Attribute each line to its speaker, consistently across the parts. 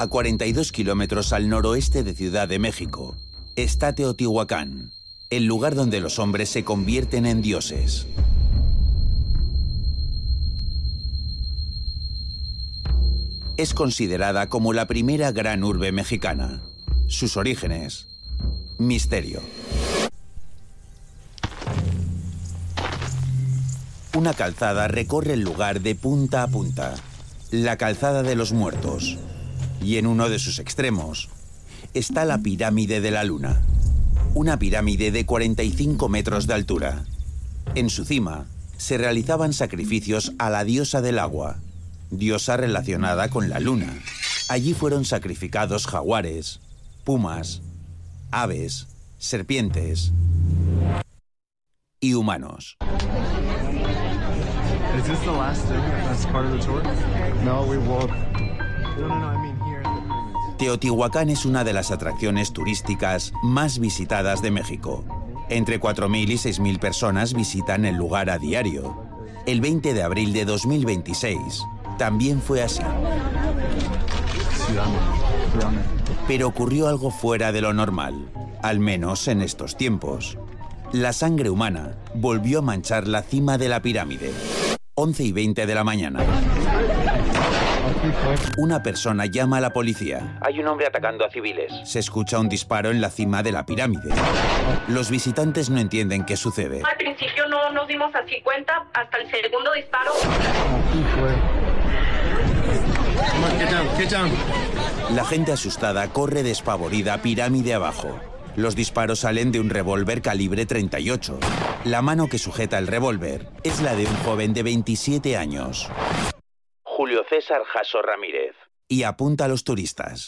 Speaker 1: A 42 kilómetros al noroeste de Ciudad de México está Teotihuacán, el lugar donde los hombres se convierten en dioses. Es considerada como la primera gran urbe mexicana. Sus orígenes: misterio. Una calzada recorre el lugar de punta a punta, la Calzada de los Muertos. Y en uno de sus extremos está la Pirámide de la Luna, una pirámide de 45 metros de altura. En su cima se realizaban sacrificios a la diosa del agua, diosa relacionada con la luna. Allí fueron sacrificados jaguares, pumas, aves, serpientes y humanos.
Speaker 2: Is this the last thing that's part of the tour? No, we walk. No, I mean here in the pyramids.
Speaker 1: Teotihuacán es una de las atracciones turísticas más visitadas de México. Entre 4.000 y 6.000 personas visitan el lugar a diario. El 20 de abril de 2026 también fue así. Pero ocurrió algo fuera de lo normal, al menos en estos tiempos. La sangre humana volvió a manchar la cima de la pirámide. 11:20 de la mañana. Una persona llama a la policía. Hay un hombre atacando a civiles. Se escucha un disparo en la cima de la pirámide. Los visitantes no entienden qué sucede.
Speaker 3: Al principio no nos dimos así cuenta hasta el segundo disparo.
Speaker 2: Get down.
Speaker 1: La gente asustada corre despavorida pirámide abajo. Los disparos salen de un revólver calibre 38. La mano que sujeta el revólver es la de un joven de 27 años. Julio César Jasso Ramírez. Y apunta a los turistas.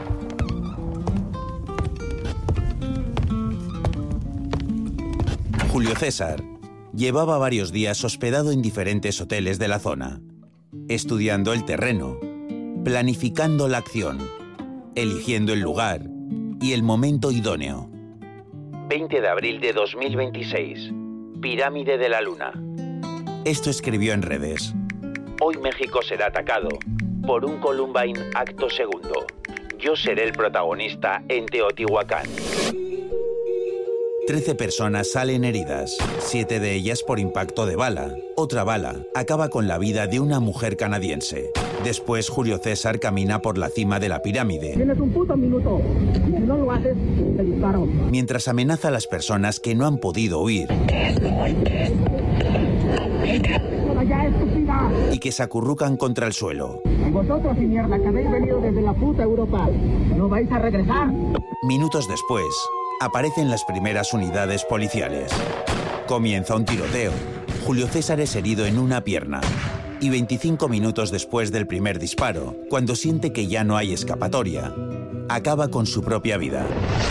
Speaker 1: Julio César llevaba varios días hospedado en diferentes hoteles de la zona, estudiando el terreno, planificando la acción, eligiendo el lugar y el momento idóneo. 20 de abril de 2026. Pirámide de la Luna. Esto escribió en redes. Hoy México será atacado por un Columbine acto segundo. Yo seré el protagonista en Teotihuacán. 13 personas salen heridas, 7 de ellas por impacto de bala. Otra bala acaba con la vida de una mujer canadiense. Después, Julio César camina por la cima de la pirámide.
Speaker 4: Tienes un puto minuto. Y si no lo haces, te disparo.
Speaker 1: Mientras amenaza a las personas que no han podido huir.
Speaker 4: ¡Ya, estúpida!
Speaker 1: Y que se acurrucan contra el suelo.
Speaker 4: Y vosotros, y mierda, que habéis venido desde la puta Europa. ¿No vais a regresar?
Speaker 1: Minutos después, aparecen las primeras unidades policiales. Comienza un tiroteo. Julio César es herido en una pierna. Y 25 minutos después del primer disparo, cuando siente que ya no hay escapatoria, acaba con su propia vida.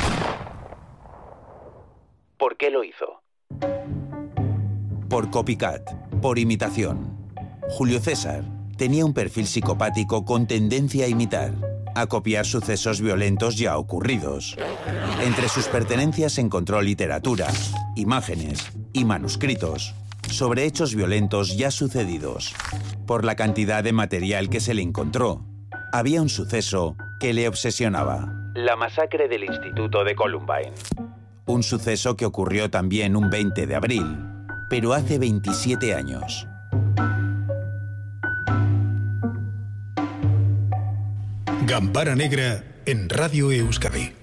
Speaker 1: ¿Por qué lo hizo? Por copycat, por imitación. Julio César tenía un perfil psicopático con tendencia a imitar, a copiar sucesos violentos ya ocurridos. Entre sus pertenencias encontró literatura, imágenes y manuscritos sobre hechos violentos ya sucedidos. Por la cantidad de material que se le encontró, había un suceso que le obsesionaba: la masacre del Instituto de Columbine. Un suceso que ocurrió también un 20 de abril, pero hace 27 años.
Speaker 5: Gambara Negra en Radio Euskadi.